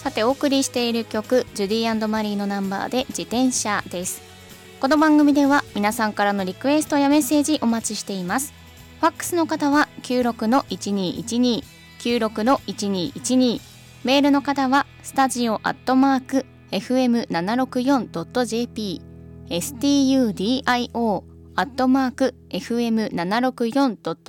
さてお送りしている曲、ジュディ&マリーのナンバーで自転車です。この番組では皆さんからのリクエストやメッセージお待ちしています。ファックスの方は96-1212 96-1212、メールの方はstudio@fm764.jp studio@fm764.jp